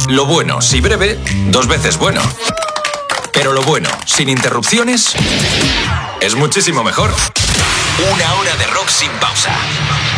Lo bueno, si breve, 2 veces bueno. Pero lo bueno, sin interrupciones, es muchísimo mejor. 1 hora de rock sin pausa.